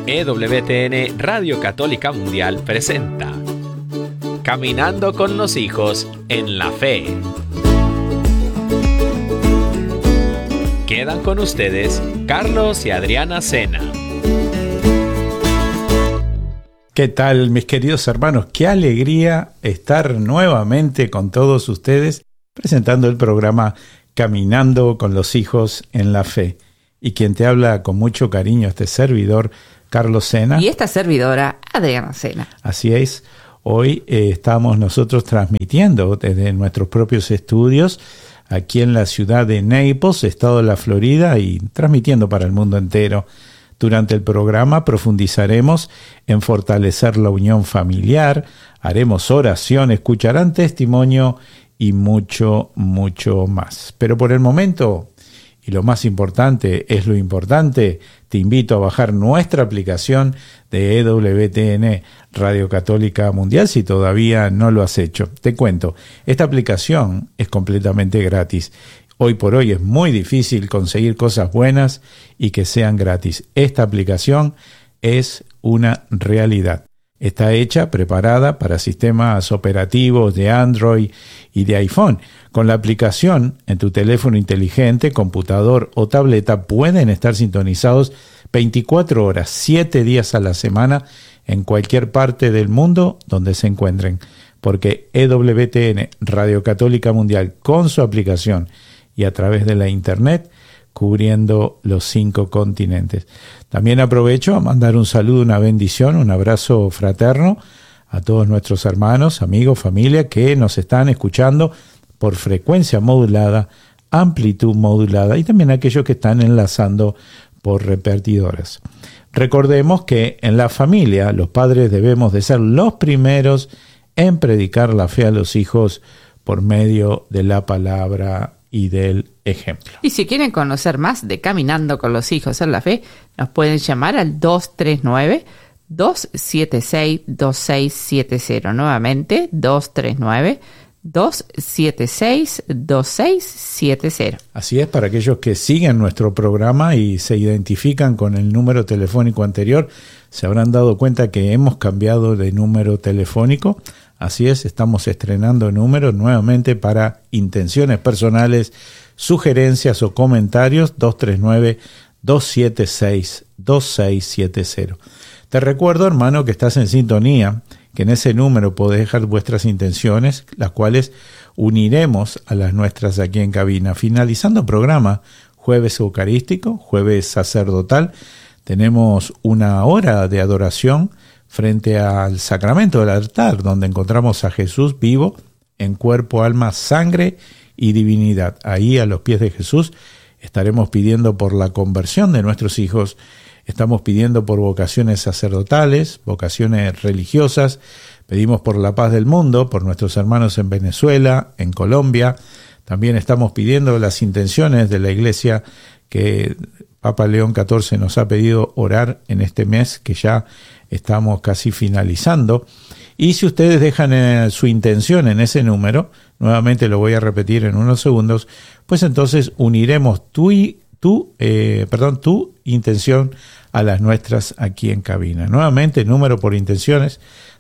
EWTN Radio Católica Mundial presenta Caminando con los hijos en la fe. Quedan con ustedes Carlos y Adriana Sena. ¿Qué tal, mis queridos hermanos? Qué alegría estar nuevamente con todos ustedes presentando el programa Caminando con los hijos en la fe. Y quien te habla con mucho cariño, este servidor, Carlos Sena. Y esta servidora, Adriana Sena. Así es. Hoy estamos nosotros transmitiendo desde nuestros propios estudios aquí en la ciudad de Naples, estado de la Florida, y transmitiendo para el mundo entero. Durante el programa profundizaremos en fortalecer la unión familiar, haremos oración, escucharán testimonio y mucho, mucho más. Pero por el momento, y lo más importante es lo importante, te invito a bajar nuestra aplicación de EWTN Radio Católica Mundial si todavía no lo has hecho. Te cuento, esta aplicación es completamente gratis. Hoy por hoy es muy difícil conseguir cosas buenas y que sean gratis. Esta aplicación es una realidad. Está hecha, preparada para sistemas operativos de Android y de iPhone. Con la aplicación en tu teléfono inteligente, computador o tableta pueden estar sintonizados 24 horas, 7 días a la semana en cualquier parte del mundo donde se encuentren. Porque EWTN Radio Católica Mundial con su aplicación y a través de la internet, cubriendo los 5 continentes. También aprovecho a mandar un saludo, una bendición, un abrazo fraterno a todos nuestros hermanos, amigos, familia que nos están escuchando por frecuencia modulada, amplitud modulada y también aquellos que están enlazando por repetidoras. Recordemos que en la familia los padres debemos de ser los primeros en predicar la fe a los hijos por medio de la palabra y del ejemplo. Y si quieren conocer más de Caminando con los hijos en la fe, nos pueden llamar al 239-276-2670. Nuevamente, 239-276-2670. Así es, para aquellos que siguen nuestro programa y se identifican con el número telefónico anterior, se habrán dado cuenta que hemos cambiado de número telefónico. Así es, estamos estrenando números nuevamente para intenciones personales, sugerencias o comentarios, 239-276-2670. Te recuerdo, hermano, que estás en sintonía, que en ese número podés dejar vuestras intenciones, las cuales uniremos a las nuestras aquí en cabina. Finalizando programa, jueves eucarístico, jueves sacerdotal, tenemos una hora de adoración frente al sacramento del altar, donde encontramos a Jesús vivo en cuerpo, alma, sangre y divinidad. Ahí a los pies de Jesús estaremos pidiendo por la conversión de nuestros hijos, estamos pidiendo por vocaciones sacerdotales, vocaciones religiosas, pedimos por la paz del mundo, por nuestros hermanos en Venezuela, en Colombia, también estamos pidiendo las intenciones de la Iglesia que Papa León XIV nos ha pedido orar en este mes que ya estamos casi finalizando. Y si ustedes dejan su intención en ese número, nuevamente lo voy a repetir en unos segundos, pues entonces uniremos tu intención a las nuestras aquí en cabina. Nuevamente, número por intenciones,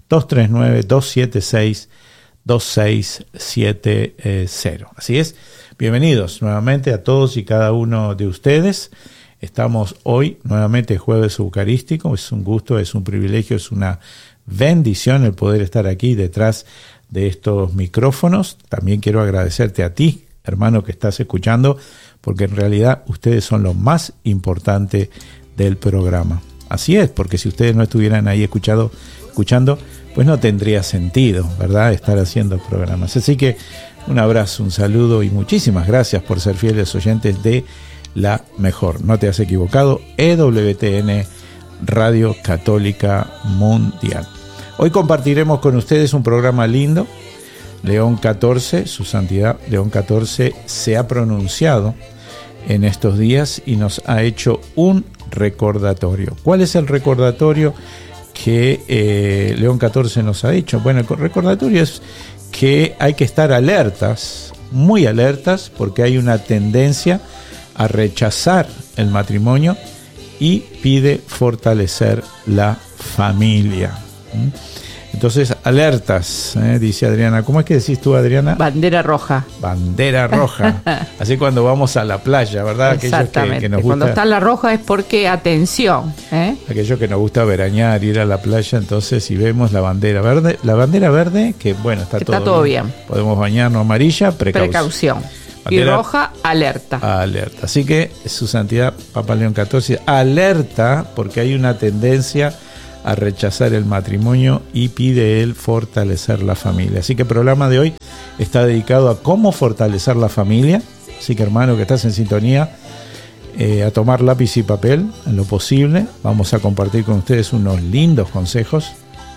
239-276-2670. Así es, bienvenidos nuevamente a todos y cada uno de ustedes. Estamos hoy nuevamente jueves eucarístico, es un gusto, es un privilegio, es una bendición el poder estar aquí detrás de estos micrófonos. También quiero agradecerte a ti, hermano, que estás escuchando, porque en realidad ustedes son lo más importante del programa. Así es, porque si ustedes no estuvieran ahí escuchando, pues no tendría sentido, ¿verdad?, estar haciendo programas. Así que un abrazo, un saludo y muchísimas gracias por ser fieles oyentes de la mejor, no te has equivocado, EWTN Radio Católica Mundial. Hoy compartiremos con ustedes un programa lindo. León XIV, su santidad León XIV, se ha pronunciado en estos días y nos ha hecho un recordatorio. ¿Cuál es el recordatorio que León XIV nos ha hecho? Bueno, el recordatorio es que hay que estar alertas, muy alertas, porque hay una tendencia a rechazar el matrimonio y pide fortalecer la familia. Entonces, alertas, dice Adriana. ¿Cómo es que decís tú, Adriana? Bandera roja. Bandera roja. Así cuando vamos a la playa, ¿verdad? Exactamente. Que nos gusta, cuando está la roja es porque, atención. Aquellos que nos gusta veranear, ir a la playa, entonces si vemos la bandera verde, que bueno, está todo bien. Podemos bañarnos. Amarilla, precaución. Bandera, y roja, alerta. Alerta. Así que su santidad Papa León XIV alerta porque hay una tendencia a rechazar el matrimonio y pide él fortalecer la familia. Así que el programa de hoy está dedicado a cómo fortalecer la familia. Así que, hermano, que estás en sintonía, a tomar lápiz y papel en lo posible. Vamos a compartir con ustedes unos lindos consejos.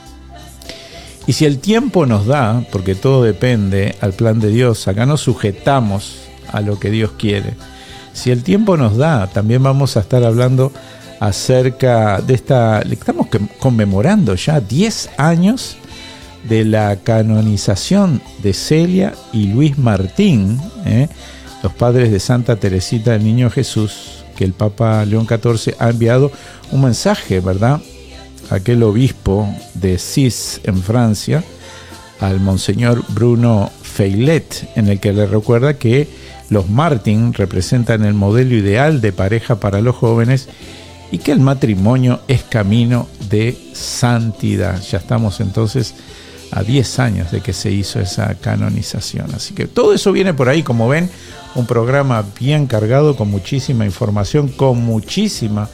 Y si el tiempo nos da, porque todo depende al plan de Dios, acá nos sujetamos a lo que Dios quiere. Si el tiempo nos da, también vamos a estar hablando acerca de estamos conmemorando ya 10 años de la canonización de Celia y Luis Martín, los padres de Santa Teresita del Niño Jesús, que el Papa León XIV ha enviado un mensaje, ¿verdad?, aquel obispo de Sis en Francia, al monseñor Bruno Feilet, en el que le recuerda que los Martín representan el modelo ideal de pareja para los jóvenes y que el matrimonio es camino de santidad. Ya estamos entonces a 10 años de que se hizo esa canonización. Así que todo eso viene por ahí, como ven, un programa bien cargado con muchísima información, con muchísima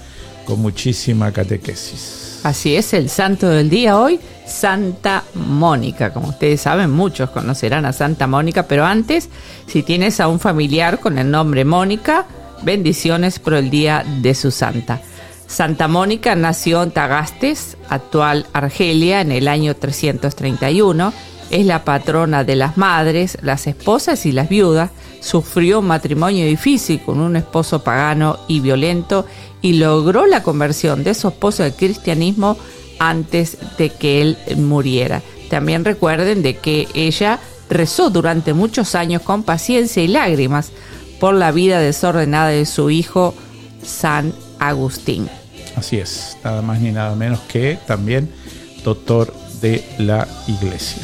catequesis. Así es, el santo del día hoy, Santa Mónica. Como ustedes saben, muchos conocerán a Santa Mónica, pero antes, si tienes a un familiar con el nombre Mónica, bendiciones por el día de su santa. Santa Mónica nació en Tagastes, actual Argelia, en el año 331. Es la patrona de las madres, las esposas y las viudas. Sufrió un matrimonio difícil con un esposo pagano y violento y logró la conversión de su esposo al cristianismo antes de que él muriera. También recuerden de que ella rezó durante muchos años con paciencia y lágrimas por la vida desordenada de su hijo San Agustín. Así es, nada más ni nada menos que también doctor de la Iglesia.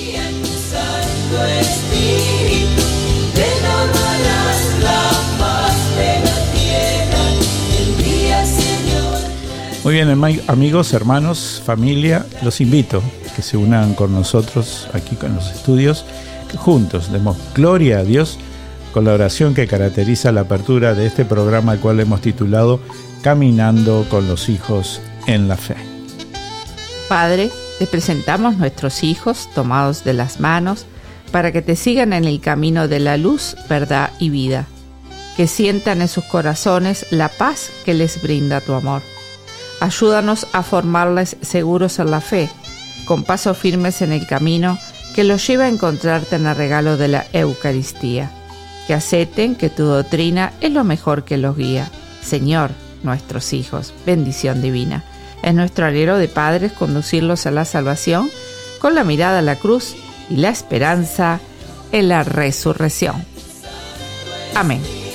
Muy bien, amigos, hermanos, familia, los invito a que se unan con nosotros aquí con los estudios, que juntos demos gloria a Dios con la oración que caracteriza la apertura de este programa, al cual hemos titulado Caminando con los hijos en la fe. Padre, te presentamos nuestros hijos tomados de las manos para que te sigan en el camino de la luz, verdad y vida. Que sientan en sus corazones la paz que les brinda tu amor. Ayúdanos a formarles seguros en la fe, con pasos firmes en el camino que los lleva a encontrarte en el regalo de la Eucaristía. Que acepten que tu doctrina es lo mejor que los guía. Señor, nuestros hijos, bendición divina. Es nuestro anhelo de padres conducirlos a la salvación con la mirada a la cruz y la esperanza en la resurrección. Amén.